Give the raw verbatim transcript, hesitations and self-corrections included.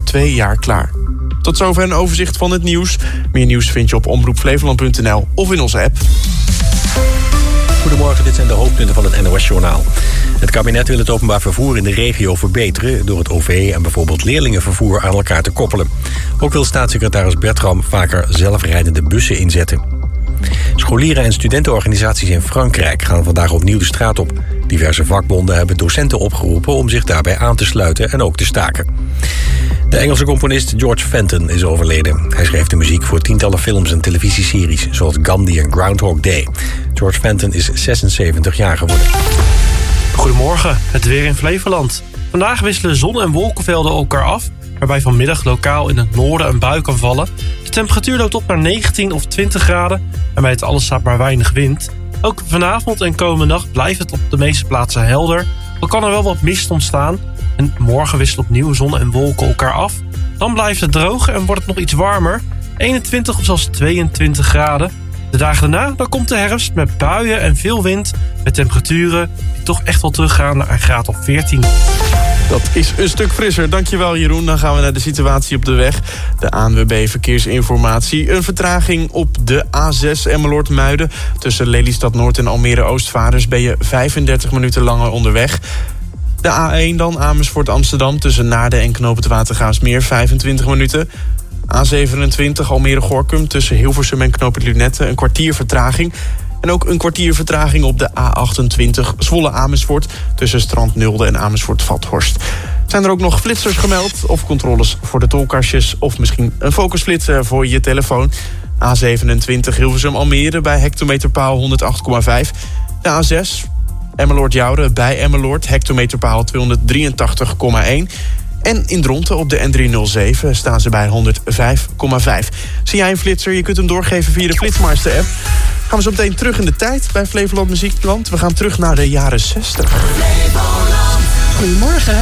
twee jaar klaar. Tot zover een overzicht van het nieuws. Meer nieuws vind je op omroep flevoland punt n l of in onze app. Goedemorgen, dit zijn de hoofdpunten van het N O S-journaal. Het kabinet wil het openbaar vervoer in de regio verbeteren door het O V en bijvoorbeeld leerlingenvervoer aan elkaar te koppelen. Ook wil staatssecretaris Bertram vaker zelfrijdende bussen inzetten. Scholieren en studentenorganisaties in Frankrijk gaan vandaag opnieuw de straat op. Diverse vakbonden hebben docenten opgeroepen om zich daarbij aan te sluiten en ook te staken. De Engelse componist George Fenton is overleden. Hij schreef de muziek voor tientallen films en televisieseries, zoals Gandhi en Groundhog Day. George Fenton is zesenzeventig jaar geworden. Goedemorgen, het weer in Flevoland. Vandaag wisselen zon- en wolkenvelden elkaar af, waarbij vanmiddag lokaal in het noorden een bui kan vallen. De temperatuur loopt op naar negentien of twintig graden en bij het alles staat maar weinig wind. Ook vanavond en komende nacht blijft het op de meeste plaatsen helder. Dan kan er wel wat mist ontstaan. En morgen wisselen opnieuw zon en wolken elkaar af. Dan blijft het droog en wordt het nog iets warmer. eenentwintig of zelfs tweeëntwintig graden. De dagen daarna dan komt de herfst met buien en veel wind. Met temperaturen die toch echt wel teruggaan naar een graad of veertien. Dat is een stuk frisser. Dankjewel Jeroen. Dan gaan we naar de situatie op de weg. De A N W B Verkeersinformatie. Een vertraging op de A zes Emmeloord-Muiden. Tussen Lelystad Noord en Almere Oostvaarders ben je vijfendertig minuten langer onderweg. De A één dan, Amersfoort Amsterdam. Tussen Naarden en Knoop het Watergraafsmeer vijfentwintig minuten. A zevenentwintig Almere-Gorkum tussen Hilversum en Knoop het Lunette. Een kwartier vertraging. En ook een kwartier vertraging op de A achtentwintig Zwolle-Amersfoort... tussen Strand Nulde en Amersfoort-Vathorst. Zijn er ook nog flitsers gemeld of controles voor de tolkastjes... of misschien een focusflitser voor je telefoon? A zevenentwintig Hilversum-Almere bij hectometerpaal honderdacht komma vijf. De A zes Emmeloord-Jouren bij Emmeloord, hectometerpaal tweehonderddrieëntachtig komma één... En in Dronten op de N driehonderdzeven staan ze bij honderdvijf komma vijf. Zie jij een flitser? Je kunt hem doorgeven via de Flitsmeister-app. Gaan we zo meteen terug in de tijd bij Flevoland Muziekland. We gaan terug naar de jaren zestig. Goedemorgen.